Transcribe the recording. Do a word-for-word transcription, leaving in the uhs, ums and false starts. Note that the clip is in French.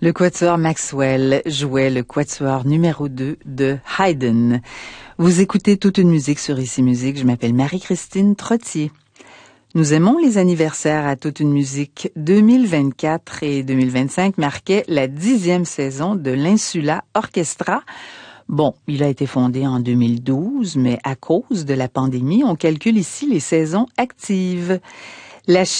Le quatuor Maxwell jouait le quatuor numéro deux de Haydn. Vous écoutez Toute une musique sur Ici Musique. Je m'appelle Marie-Christine Trottier. Nous aimons les anniversaires à Toute une musique. deux mille vingt-quatre et deux mille vingt-cinq marquaient la dixième saison de l'Insula Orchestra. Bon, il a été fondé en deux mille douze, mais à cause de la pandémie, on calcule ici les saisons actives. La